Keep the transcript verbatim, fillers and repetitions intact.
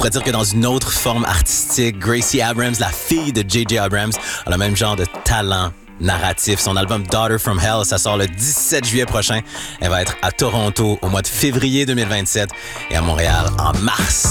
pourrait dire que dans une autre forme artistique, Gracie Abrams, la fille de J J Abrams, a le même genre de talent narratif. Son album Daughter from Hell, ça sort le dix-sept juillet prochain. Elle va être à Toronto au mois de février deux mille vingt-sept et à Montréal en mars.